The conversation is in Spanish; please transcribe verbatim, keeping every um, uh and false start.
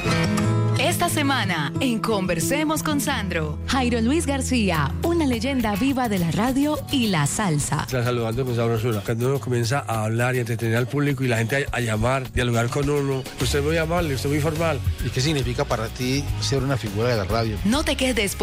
Esta semana, en Conversemos con Sandro, Jairo Luis García, una leyenda viva de la radio y la salsa. Está saludando con sabrosura. Cuando uno comienza a hablar y a entretener al público y la gente a, a llamar, dialogar con uno, usted es muy amable, usted es muy formal. ¿Y qué significa para ti ser una figura de la radio? No te quedes